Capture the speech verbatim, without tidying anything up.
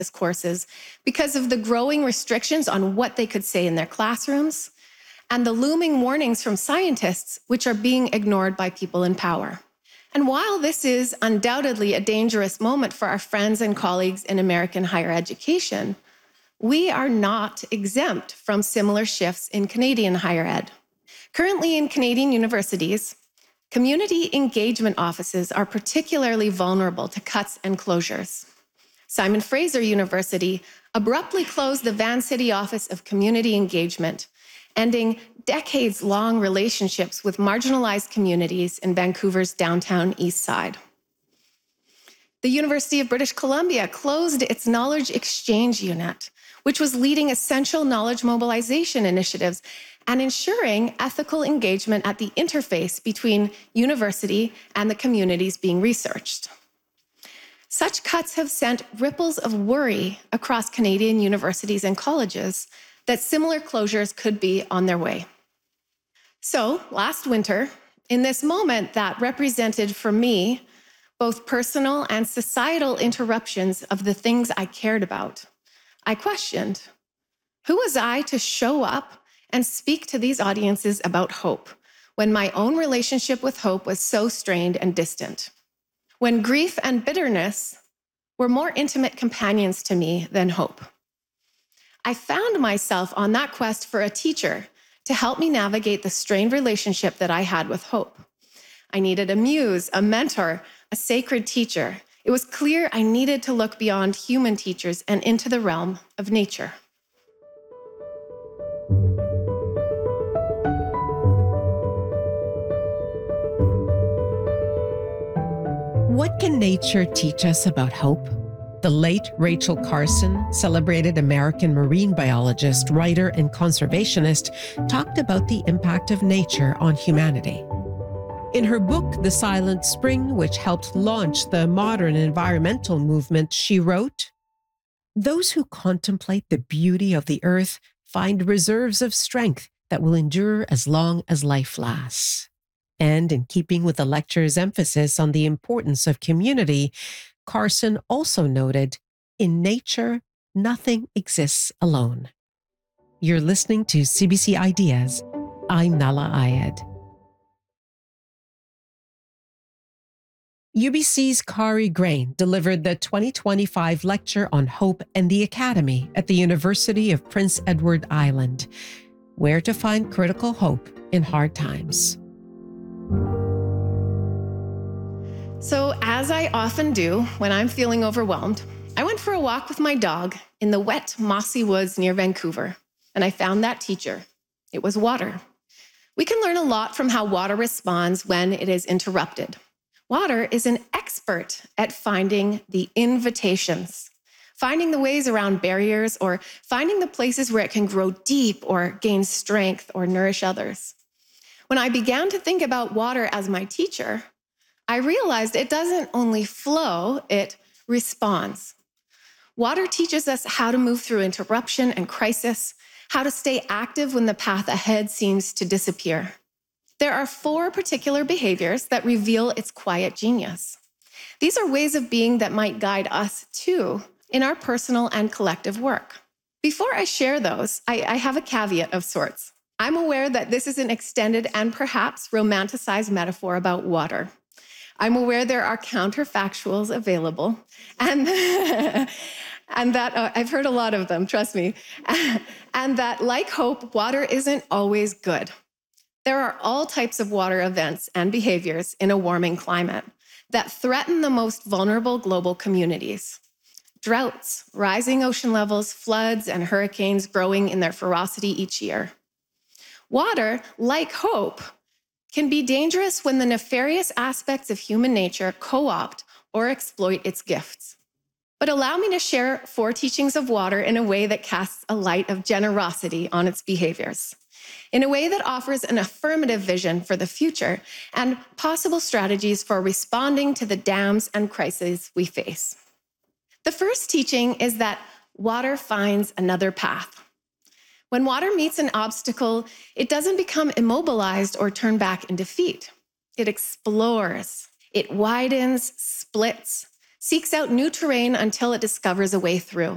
courses because of the growing restrictions on what they could say in their classrooms and the looming warnings from scientists, which are being ignored by people in power. And while this is undoubtedly a dangerous moment for our friends and colleagues in American higher education, we are not exempt from similar shifts in Canadian higher ed. Currently in Canadian universities, community engagement offices are particularly vulnerable to cuts and closures. Simon Fraser University abruptly closed the Vancity Office of Community Engagement, ending decades-long relationships with marginalized communities in Vancouver's downtown east side. The University of British Columbia closed its Knowledge Exchange Unit, which was leading essential knowledge mobilization initiatives and ensuring ethical engagement at the interface between university and the communities being researched. Such cuts have sent ripples of worry across Canadian universities and colleges that similar closures could be on their way. So, last winter, in this moment that represented for me both personal and societal interruptions of the things I cared about, I questioned, who was I to show up and speak to these audiences about hope when my own relationship with hope was so strained and distant? When grief and bitterness were more intimate companions to me than hope. I found myself on that quest for a teacher to help me navigate the strained relationship that I had with hope. I needed a muse, a mentor, a sacred teacher. It was clear I needed to look beyond human teachers and into the realm of nature. What can nature teach us about hope? The late Rachel Carson, celebrated American marine biologist, writer, and conservationist, talked about the impact of nature on humanity. In her book, The Silent Spring, which helped launch the modern environmental movement, she wrote, "Those who contemplate the beauty of the earth find reserves of strength that will endure as long as life lasts." And in keeping with the lecture's emphasis on the importance of community, Carson also noted, "In nature, nothing exists alone." You're listening to C B C Ideas. I'm Nala Ayed. U B C's Kari Grain delivered the twenty twenty-five Lecture on Hope and the Academy at the University of Prince Edward Island. Where to find critical hope in hard times. So, as I often do when I'm feeling overwhelmed, I went for a walk with my dog in the wet, mossy woods near Vancouver, and I found that teacher. It was water. We can learn a lot from how water responds when it is interrupted. Water is an expert at finding the invitations, finding the ways around barriers, or finding the places where it can grow deep or gain strength or nourish others. When I began to think about water as my teacher, I realized it doesn't only flow, it responds. Water teaches us how to move through interruption and crisis, how to stay active when the path ahead seems to disappear. There are four particular behaviors that reveal its quiet genius. These are ways of being that might guide us too in our personal and collective work. Before I share those, I, I have a caveat of sorts. I'm aware that this is an extended and perhaps romanticized metaphor about water. I'm aware there are counterfactuals available, and, and that uh, I've heard a lot of them, trust me, and that, like hope, water isn't always good. There are all types of water events and behaviors in a warming climate that threaten the most vulnerable global communities. Droughts, rising ocean levels, floods, and hurricanes growing in their ferocity each year. Water, like hope, can be dangerous when the nefarious aspects of human nature co-opt or exploit its gifts. But allow me to share four teachings of water in a way that casts a light of generosity on its behaviors, in a way that offers an affirmative vision for the future and possible strategies for responding to the dams and crises we face. The first teaching is that water finds another path. When water meets an obstacle, it doesn't become immobilized or turn back in defeat. It explores, it widens, splits, seeks out new terrain until it discovers a way through.